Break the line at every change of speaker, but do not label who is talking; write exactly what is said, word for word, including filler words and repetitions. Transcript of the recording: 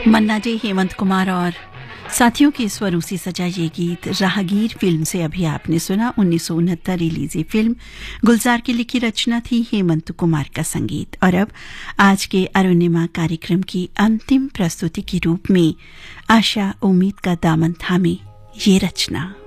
मन्ना day, Hemant Kumar और साथियों के स्वरों से सजा ये गीत राहगीर फिल्म से अभी आपने सुना। उन्नीस सौ उनहत्तर रिलीज ये फिल्म गुलजार की लिखी रचना थी, हेमंत कुमार का संगीत। और अब आज के अरुणिमा कार्यक्रम की अंतिम प्रस्तुति के रूप में आशा उम्मीद का दामन थामे ये रचना।